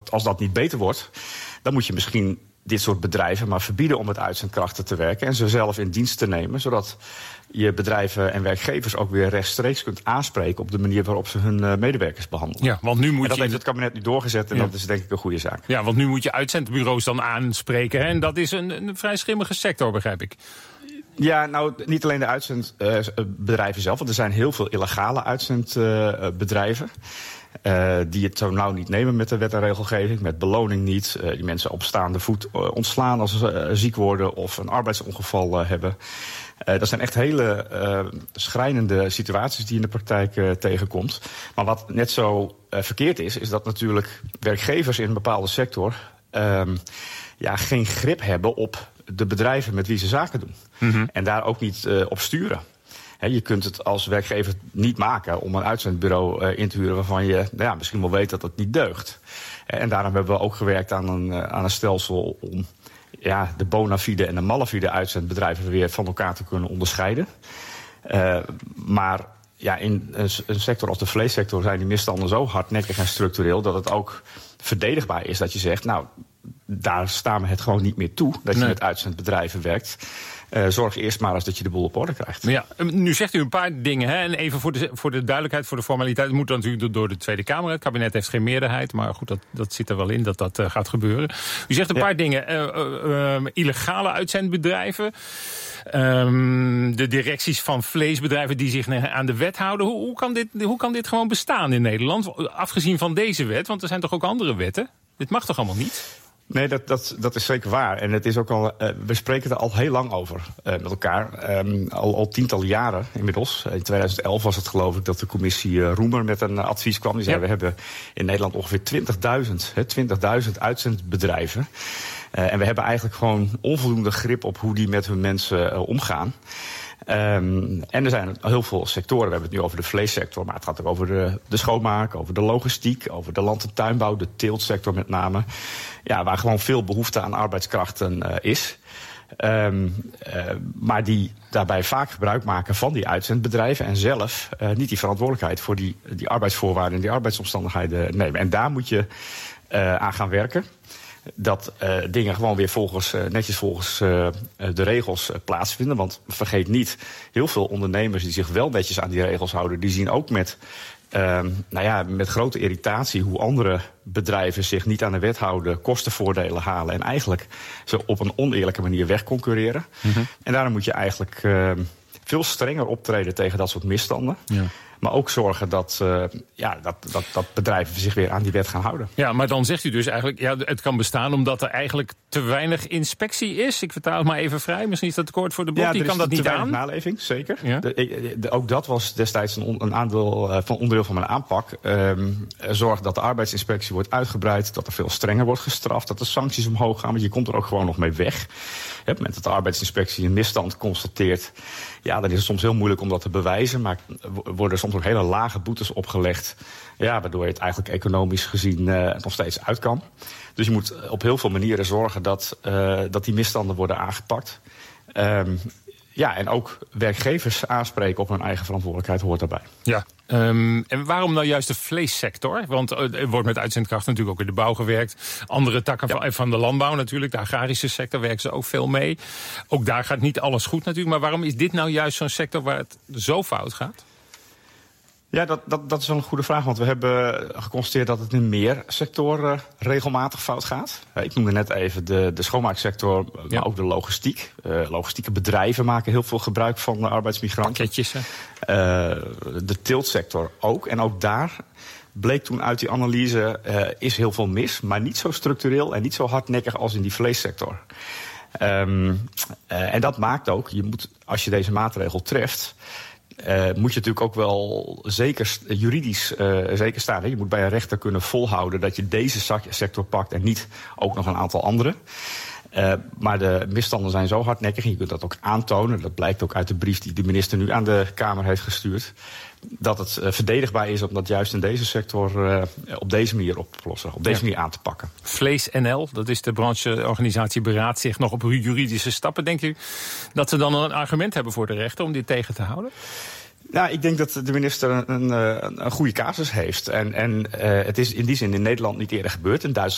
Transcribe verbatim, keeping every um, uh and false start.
dat, als dat niet beter wordt, dan moet je misschien dit soort bedrijven maar verbieden om met uitzendkrachten te werken en ze zelf in dienst te nemen, zodat je bedrijven en werkgevers ook weer rechtstreeks kunt aanspreken op de manier waarop ze hun uh, medewerkers behandelen. Ja, want nu moet en dat je... heeft het kabinet nu doorgezet en ja. dat is denk ik een goede zaak. Ja, want nu moet je uitzendbureaus dan aanspreken. Hè? En dat is een, een vrij schimmige sector, begrijp ik. Ja, nou, niet alleen de uitzendbedrijven uh, zelf, want er zijn heel veel illegale uitzendbedrijven. Uh, die het zo nauw niet nemen met de wet en regelgeving, met beloning niet. Uh, die mensen op staande voet uh, ontslaan als ze uh, ziek worden of een arbeidsongeval uh, hebben. Uh, dat zijn echt hele uh, schrijnende situaties die je in de praktijk uh, tegenkomt. Maar wat net zo uh, verkeerd is, is dat natuurlijk werkgevers in een bepaalde sector uh, ja, geen grip hebben op de bedrijven met wie ze zaken doen. Mm-hmm. En daar ook niet uh, op sturen. He, je kunt het als werkgever niet maken om een uitzendbureau uh, in te huren waarvan je nou ja, misschien wel weet dat het niet deugt. En daarom hebben we ook gewerkt aan een, uh, aan een stelsel om ja, de bona fide en de malafide uitzendbedrijven weer van elkaar te kunnen onderscheiden. Uh, maar ja, in een, een sector als de vleessector zijn die misstanden zo hardnekkig en structureel dat het ook verdedigbaar is dat je zegt, nou, daar staan we het gewoon niet meer toe dat je nee. met uitzendbedrijven werkt. Uh, zorg eerst maar eens dat je de boel op orde krijgt. Ja, nu zegt u een paar dingen. Hè? En even voor de, voor de duidelijkheid, voor de formaliteit. Het moet dan natuurlijk door de Tweede Kamer. Het kabinet heeft geen meerderheid. Maar goed, dat, dat zit er wel in dat dat uh, gaat gebeuren. U zegt een ja. paar dingen. Uh, uh, uh, illegale uitzendbedrijven. Um, de directies van vleesbedrijven die zich aan de wet houden. Hoe, hoe, kan dit, hoe kan dit gewoon bestaan in Nederland? Afgezien van deze wet, want er zijn toch ook andere wetten? Dit mag toch allemaal niet? Nee, dat, dat, dat is zeker waar. En het is ook al, uh, we spreken er al heel lang over uh, met elkaar. Um, al, al tientallen jaren inmiddels. In tweeduizend elf was het geloof ik dat de commissie uh, Roemer met een uh, advies kwam. Die zei, ja. we hebben in Nederland ongeveer twintigduizend, hè, twintigduizend uitzendbedrijven. Uh, en we hebben eigenlijk gewoon onvoldoende grip op hoe die met hun mensen uh, omgaan. Um, en er zijn heel veel sectoren. We hebben het nu over de vleessector, maar het gaat ook over de, de schoonmaak, over de logistiek, over de land- en tuinbouw, de teeltsector met name. Ja, waar gewoon veel behoefte aan arbeidskrachten uh, is. Um, uh, maar die daarbij vaak gebruik maken van die uitzendbedrijven en zelf uh, niet die verantwoordelijkheid voor die, die arbeidsvoorwaarden en die arbeidsomstandigheden nemen. En daar moet je uh, aan gaan werken. Dat uh, dingen gewoon weer volgens, uh, netjes volgens uh, de regels uh, plaatsvinden. Want vergeet niet, heel veel ondernemers die zich wel netjes aan die regels houden, die zien ook met, uh, nou ja, met grote irritatie hoe andere bedrijven zich niet aan de wet houden, kostenvoordelen halen en eigenlijk ze op een oneerlijke manier wegconcurreren. Mm-hmm. En daarom moet je eigenlijk uh, veel strenger optreden tegen dat soort misstanden. Ja. Maar ook zorgen dat, uh, ja, dat, dat, dat bedrijven zich weer aan die wet gaan houden. Ja, maar dan zegt u dus eigenlijk, ja, het kan bestaan omdat er eigenlijk te weinig inspectie is. Ik vertaal het maar even vrij. Misschien is dat te kort voor de bocht. Ja, die kan dat niet te aan. Naleving, zeker. Ja? De, de, ook dat was destijds een, een aandeel, uh, van onderdeel van mijn aanpak. Um, zorg dat de arbeidsinspectie wordt uitgebreid, dat er veel strenger wordt gestraft, dat de sancties omhoog gaan, want je komt er ook gewoon nog mee weg. Op het moment dat de arbeidsinspectie een misstand constateert, ja, dan is het soms heel moeilijk om dat te bewijzen, maar worden soms ook hele lage boetes opgelegd, ja, waardoor je het eigenlijk economisch gezien uh, nog steeds uit kan. Dus je moet op heel veel manieren zorgen dat, uh, dat die misstanden worden aangepakt. Um, ja, en ook werkgevers aanspreken op hun eigen verantwoordelijkheid hoort daarbij. Ja. Um, en waarom nou juist de vleessector? Want er wordt met uitzendkracht natuurlijk ook in de bouw gewerkt. Andere takken ja. van, van de landbouw natuurlijk. De agrarische sector werken ze ook veel mee. Ook daar gaat niet alles goed natuurlijk. Maar waarom is dit nou juist zo'n sector waar het zo fout gaat? Ja, dat, dat, dat is wel een goede vraag. Want we hebben geconstateerd dat het in meer sectoren regelmatig fout gaat. Ik noemde net even de, de schoonmaaksector, maar ja. ook de logistiek. Uh, logistieke bedrijven maken heel veel gebruik van de arbeidsmigranten. Pakketjes, hè? Uh, de teeltsector ook. En ook daar bleek toen uit die analyse, uh, is heel veel mis. Maar niet zo structureel en niet zo hardnekkig als in die vleessector. Um, uh, en dat maakt ook, je moet, als je deze maatregel treft, Uh, moet je natuurlijk ook wel zeker juridisch uh, zeker staan. Hè? Je moet bij een rechter kunnen volhouden dat je deze sector pakt en niet ook nog een aantal andere. Uh, maar de misstanden zijn zo hardnekkig en je kunt dat ook aantonen. Dat blijkt ook uit de brief die de minister nu aan de Kamer heeft gestuurd. Dat het uh, verdedigbaar is om dat juist in deze sector uh, op deze manier op te lossen. Op deze ja. manier aan te pakken. Vlees N L, dat is de brancheorganisatie, beraadt zich nog op juridische stappen. Denk u dat ze dan een argument hebben voor de rechter om dit tegen te houden? Nou, ik denk dat de minister een, een, een goede casus heeft. En, en uh, het is in die zin in Nederland niet eerder gebeurd. In Duitsland